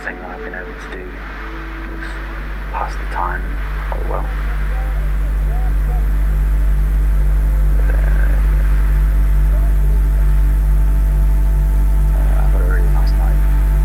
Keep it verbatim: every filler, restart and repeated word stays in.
thing that I've been able to do was pass the time